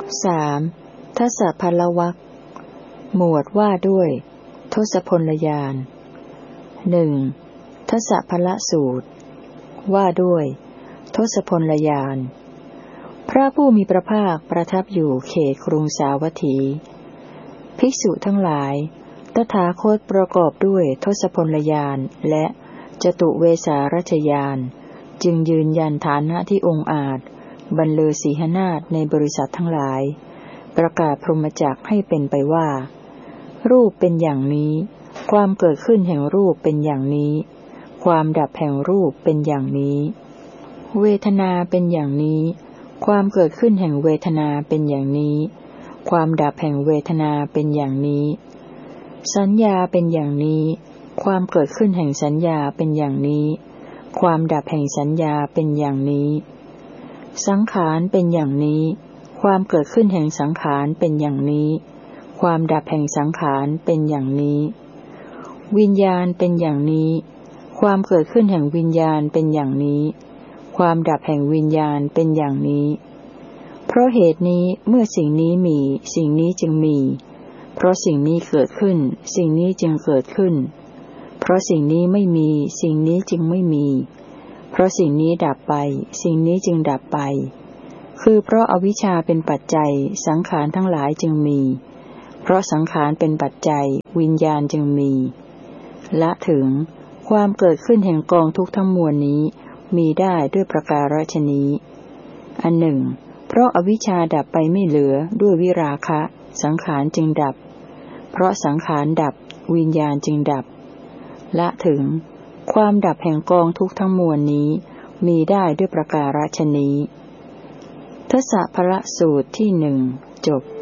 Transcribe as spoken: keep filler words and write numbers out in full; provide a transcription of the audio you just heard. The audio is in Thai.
สามทศพลวรรคหมวดว่าด้วยทศพลญาณหนึ่งทศพลสูตรว่าด้วยทศพลญาณพระผู้มีพระภาคประทับอยู่เขตกรุงสาวัตถีภิกษุทั้งหลายตถาคตประกอบด้วยทศพลญาณและจตุเวสารัชญาณจึงยืนยันฐานะที่องค์อาจบรรลือสีหนาฏในบริษัททั้งหลายประกาศพรหมจักรให้เป็นไปว่ารูปเป็นอย่างนี้ความเกิดขึ้นแห่งรูปเป็นอย่างนี้ความดับแห่งรูปเป็นอย่างนี้เวทนาเป็นอย่างนี้ความเกิดขึ้นแห่งเวทนาเป็นอย่างนี้ความดับแห่งเวทนาเป็นอย่างนี้สัญญาเป็นอย่างนี้ความเกิดขึ้นแห่งสัญญาเป็นอย่างนี้ความดับแห่งสัญญาเป็นอย่างนี้สังขารเป็นอย่างนี้ความเกิดขึ้นแห่งสังขารเป็นอย่างนี้ความดับแห่งสังขารเป็นอย่างนี้วิญญาณเป็นอย่างนี้ความเกิดขึ้นแห่งวิญญาณเป็นอย่างนี้ความดับแห่งวิญญาณเป็นอย่างนี้เพราะเหตุนี้เมื่อสิ่งนี้มีสิ่งนี้จึงมีเพราะสิ่งนี้เกิดขึ้นสิ่งนี้จึงเกิดขึ้นเพราะสิ่งนี้ไม่มีสิ่งนี้จึงไม่มีเพราะสิ่งนี้ดับไปสิ่งนี้จึงดับไปคือเพราะอวิชชาเป็นปัจจัยสังขารทั้งหลายจึงมีเพราะสังขารเป็นปัจจัยวิญญาณจึงมีละถึงความเกิดขึ้นแห่งกองทุกข์ทั้งมวลนี้มีได้ด้วยประการฉนี้อันหนึ่งเพราะอวิชชาดับไปไม่เหลือด้วยวิราคะสังขารจึงดับเพราะสังขารดับวิญญาณจึงดับละถึงความดับแห่งกองทุกข์ทั้งมวลนี้มีได้ด้วยประการฉนี้ทศพลสูตรที่หนึ่งจบ